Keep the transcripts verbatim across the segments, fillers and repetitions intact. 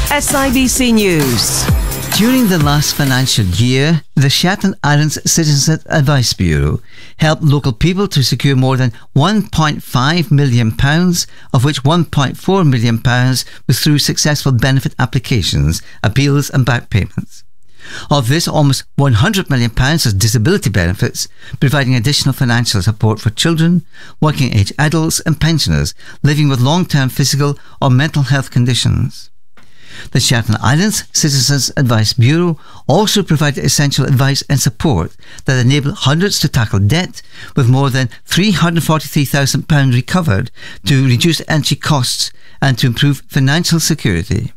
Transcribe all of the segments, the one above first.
S I B C News. During the last financial year, the Shetland Islands Citizens Advice Bureau helped local people to secure more than one point five million pounds, of which one point four million pounds was through successful benefit applications, appeals and back payments. Of this, almost one hundred million pounds was disability benefits, providing additional financial support for children, working-age adults and pensioners living with long-term physical or mental health conditions. The Shetland Islands Citizens Advice Bureau also provided essential advice and support that enabled hundreds to tackle debt, with more than three hundred forty-three thousand pounds recovered to reduce energy costs and to improve financial security.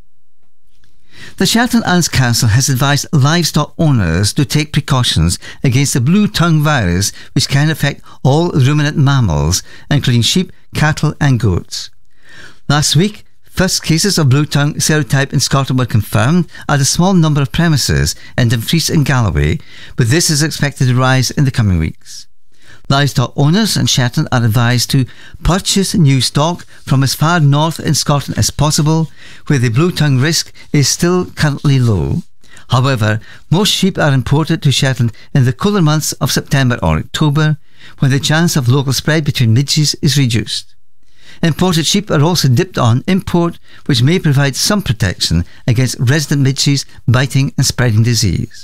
The Shetland Islands Council has advised livestock owners to take precautions against the blue tongue virus, which can affect all ruminant mammals, including sheep, cattle and goats. Last week, first cases of blue tongue serotype in Scotland were confirmed at a small number of premises in Dumfries and Galloway, but this is expected to rise in the coming weeks. Livestock owners in Shetland are advised to purchase new stock from as far north in Scotland as possible, where the blue tongue risk is still currently low. However, most sheep are imported to Shetland in the cooler months of September or October, when the chance of local spread between midges is reduced. Imported sheep are also dipped on import, which may provide some protection against resident midges biting and spreading disease.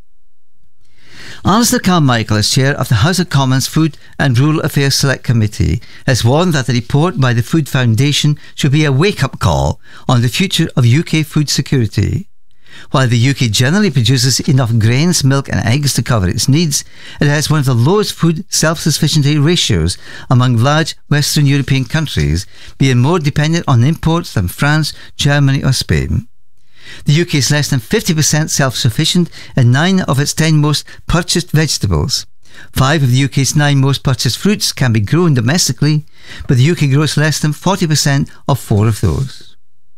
Alistair Carmichael, as chair of the House of Commons Food and Rural Affairs Select Committee, has warned that the report by the Food Foundation should be a wake-up call on the future of U K food security. While the U K generally produces enough grains, milk and eggs to cover its needs, it has one of the lowest food self-sufficiency ratios among large Western European countries, being more dependent on imports than France, Germany or Spain. The U K is less than fifty percent self-sufficient in nine of its ten most purchased vegetables. Five of the U K's nine most purchased fruits can be grown domestically, but the U K grows less than forty percent of four of those.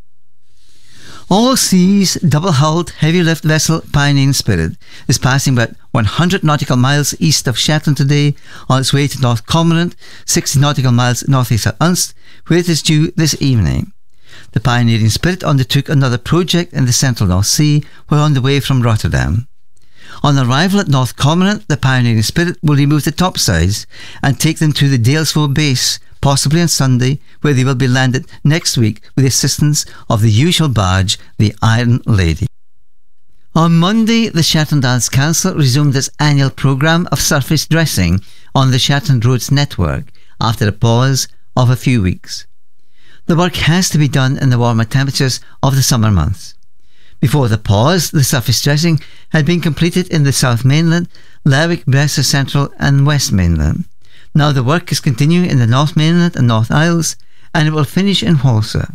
All Seas double-hulled heavy-lift vessel Pioneering Spirit is passing about one hundred nautical miles east of Shetland today on its way to North Cormorant, sixty nautical miles northeast of Unst, where it is due this evening. The Pioneering Spirit undertook another project in the central North Sea while on the way from Rotterdam. On arrival at North Cormorant, the Pioneering Spirit will remove the topsides and take them to the Dalesford base, possibly on Sunday, where they will be landed next week with the assistance of the usual barge, the Iron Lady. On Monday, the Shetland Islands Council resumed its annual programme of surface dressing on the Shetland Roads network after a pause of a few weeks. The work has to be done in the warmer temperatures of the summer months. Before the pause, the surface dressing had been completed in the South Mainland, Lerwick, Bressa Central and West Mainland. Now the work is continuing in the North Mainland and North Isles, and it will finish in Walsall.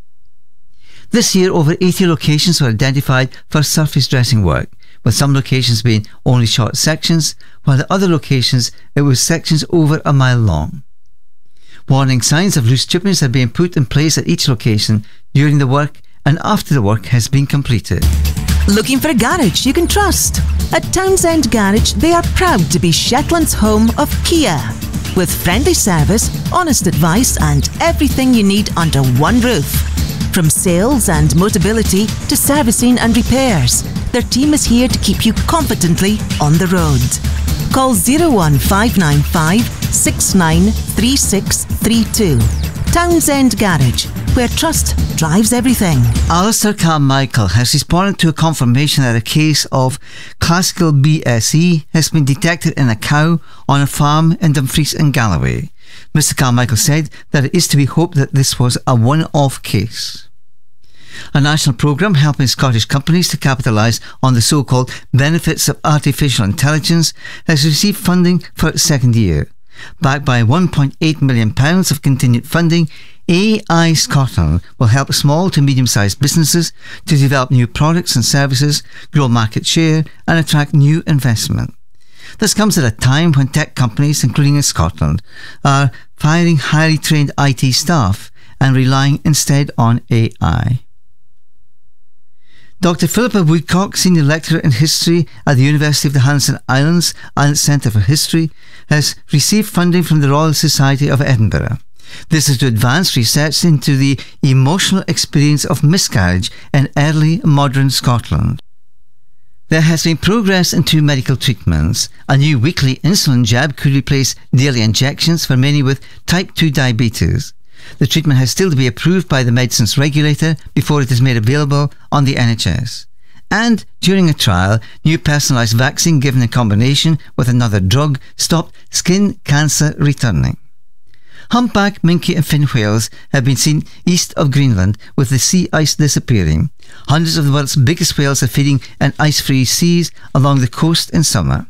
This year, over eighty locations were identified for surface dressing work, with some locations being only short sections, while at other locations it was sections over a mile long. Warning signs of loose chippings are being put in place at each location during the work and after the work has been completed. Looking for a garage you can trust? At Townsend Garage, they are proud to be Shetland's home of Kia. With friendly service, honest advice and everything you need under one roof. From sales and mobility to servicing and repairs, their team is here to keep you confidently on the road. Call zero one five nine five, six nine three six three two. Townsend Garage, where trust drives everything. Alistair Carmichael has responded to a confirmation that a case of classical B S E has been detected in a cow on a farm in Dumfries and Galloway. Mister Carmichael said that it is to be hoped that this was a one-off case. A national programme helping Scottish companies to capitalise on the so-called benefits of artificial intelligence has received funding for its second year. Backed by one point eight million pounds of continued funding, A I Scotland will help small to medium-sized businesses to develop new products and services, grow market share and attract new investment. This comes at a time when tech companies, including in Scotland, are firing highly trained I T staff and relying instead on A I. Doctor Philippa Woodcock, Senior Lecturer in History at the University of the Highlands and Islands, Islands Centre for History, has received funding from the Royal Society of Edinburgh. This is to advance research into the emotional experience of miscarriage in early modern Scotland. There has been progress in two medical treatments. A new weekly insulin jab could replace daily injections for many with type two diabetes. The treatment has still to be approved by the medicines regulator before it is made available on the N H S. And during a trial, new personalised vaccine given in combination with another drug stopped skin cancer returning. Humpback, minke and fin whales have been seen east of Greenland with the sea ice disappearing. Hundreds of the world's biggest whales are feeding in ice-free seas along the coast in summer.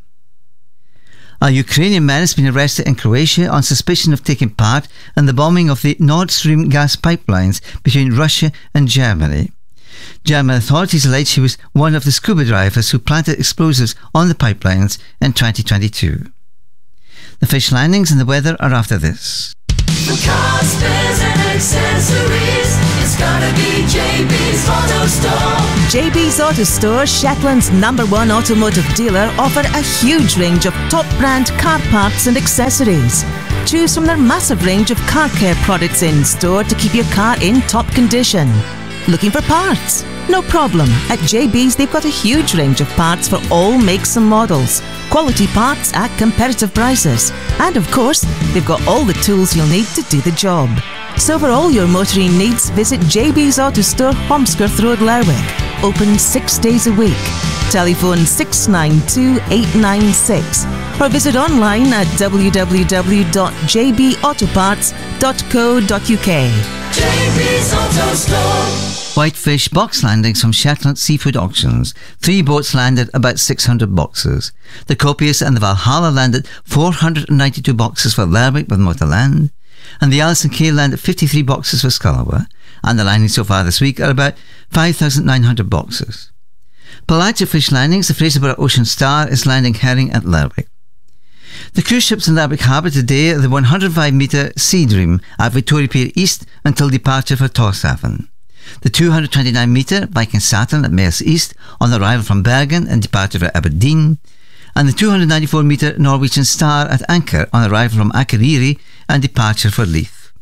A Ukrainian man has been arrested in Croatia on suspicion of taking part in the bombing of the Nord Stream gas pipelines between Russia and Germany. German authorities allege he was one of the scuba divers who planted explosives on the pipelines in twenty twenty-two. The fish landings and the weather are after this. For cars, spares and accessories, it's gotta be J B's Auto Store. J B's Auto Store, Shetland's number one automotive dealer, offer a huge range of top brand car parts and accessories. Choose from their massive range of car care products in store to keep your car in top condition. Looking for parts? No problem. At J B's they've got a huge range of parts for all makes and models. Quality parts at competitive prices. And of course, they've got all the tools you'll need to do the job. So for all your motoring needs, visit J B's Auto Store, Holmskirth Road, Lerwick. Open six days a week. Telephone six nine two, eight nine six or visit online at w w w dot j b autoparts dot co dot u k. J B's Auto Store. Whitefish box landings from Shetland Seafood Auctions. Three boats landed about six hundred boxes. The Copious and the Valhalla landed four hundred ninety-two boxes for Lerwick with Motorland. And the Alison Kay landed fifty-three boxes for Scullawa. And the landings so far this week are about five thousand nine hundred boxes. Pelagic fish landings, the Fraserburgh Ocean Star is landing herring at Lerwick. The cruise ships in Lerwick Harbour today are the one hundred five metre Sea Dream at Victoria Pier East until departure for Tórshavn. The two hundred twenty-nine metre Viking Saturn at Maersk East on arrival from Bergen and departure for Aberdeen, and the two hundred ninety-four metre Norwegian Star at anchor on arrival from Akureyri and departure for Leith.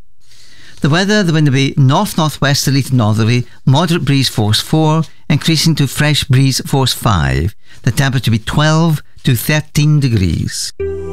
The weather, the wind will be north-northwesterly to northerly, moderate breeze force four, increasing to fresh breeze force five. The temperature will be twelve to thirteen degrees.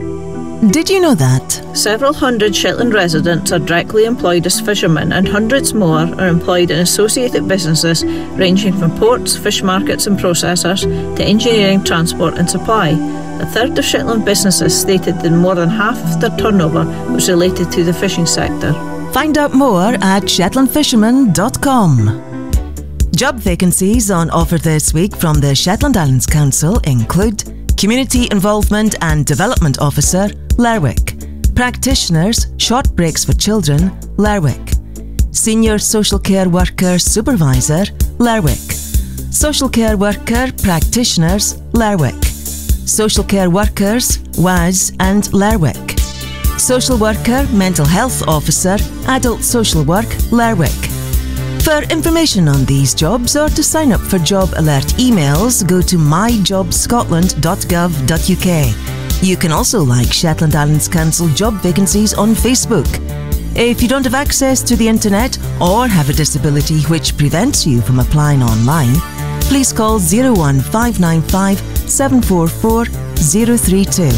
Did you know that? Several hundred Shetland residents are directly employed as fishermen and hundreds more are employed in associated businesses ranging from ports, fish markets and processors to engineering, transport and supply. A third of Shetland businesses stated that more than half of their turnover was related to the fishing sector. Find out more at shetland fishermen dot com. Job vacancies on offer this week from the Shetland Islands Council include Community Involvement and Development Officer, Lerwick. Practitioners, Short Breaks for Children, Lerwick. Senior Social Care Worker Supervisor, Lerwick. Social Care Worker Practitioners, Lerwick. Social Care Workers, W A S and Lerwick. Social Worker Mental Health Officer, Adult Social Work, Lerwick. For information on these jobs or to sign up for job alert emails, go to my job scotland dot gov dot u k. You can also like Shetland Islands Council job vacancies on Facebook. If you don't have access to the internet or have a disability which prevents you from applying online, please call zero one five nine five, seven four four, zero three two.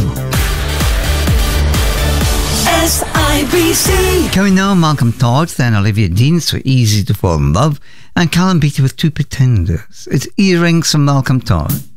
S I B C. Coming now, Malcolm Todd, then Olivia Dean, So Easy to Fall in Love, and Callum Beattie with Two Pretenders. It's Earrings from Malcolm Todd.